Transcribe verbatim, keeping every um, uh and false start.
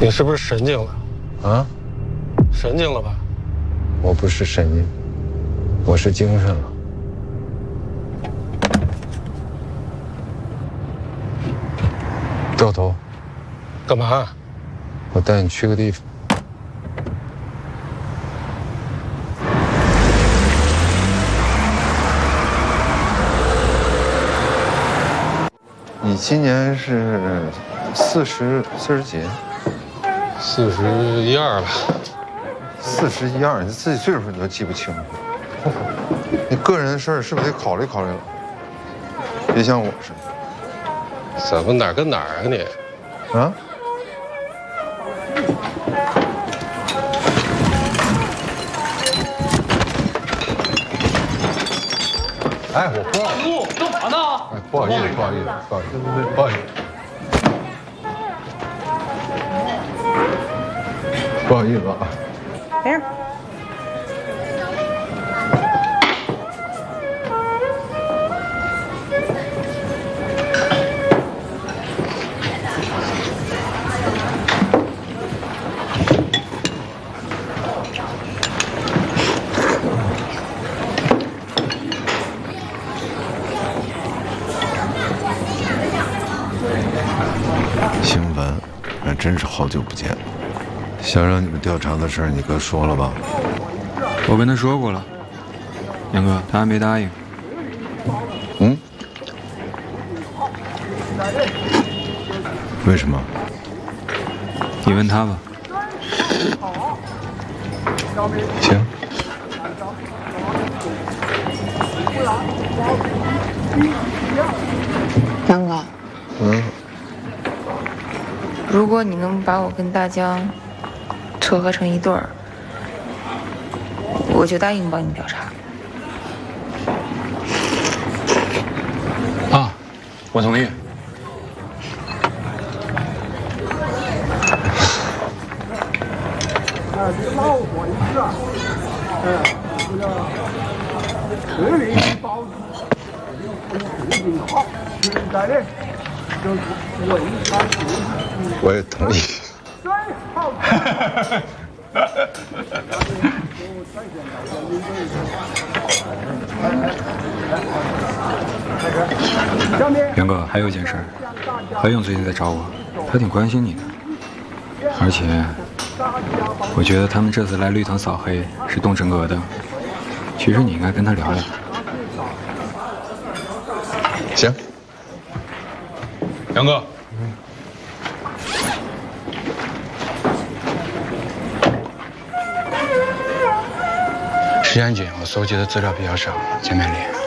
你是不是神经了？ 啊？ 神经了吧？ 我不是神经，我是精神了。掉头。 干嘛？ 我带你去个地方。你今年是四十四十几？ 四十一二吧。 四十一二，你自己岁数你都记不清楚。你个人的事儿是不是得考虑考虑了？别像我似的。 怎么哪儿跟哪儿啊你？ 啊？哎，我不好意思， 干嘛呢？ 哎，不好意思，不好意思，不好意思，不好意思，不好意思啊。 没事。 兴奋，还真是好久不见。想让你们调查的事儿，你哥说了吧？ 我跟他说过了，杨哥，他还没答应。 嗯？为什么？ 你问他吧。 行。 杨哥。 嗯。 如果你能把我跟大江撮合成一对儿，我就答应帮你调查。 啊，我同意。 我也同意。 袁哥，还有一件事，何勇最近在找我，他挺关心你的，而且我觉得他们这次来绿藤扫黑是动真格的，其实你应该跟他聊聊。 行。 杨哥。时间紧，我搜集的资料比较少，见面礼。